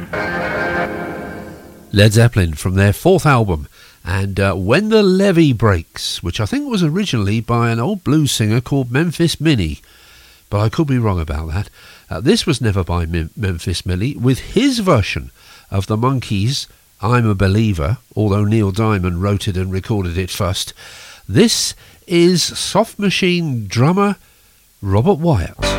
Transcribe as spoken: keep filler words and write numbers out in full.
Led Zeppelin from their fourth album, and uh, When the Levee Breaks, which I think was originally by an old blues singer called Memphis Minnie, but I could be wrong about that. Uh, this was never by Mem- Memphis Minnie, with his version of the Monkees' I'm a Believer, although Neil Diamond wrote it and recorded it first. This is Soft Machine drummer Robert Wyatt.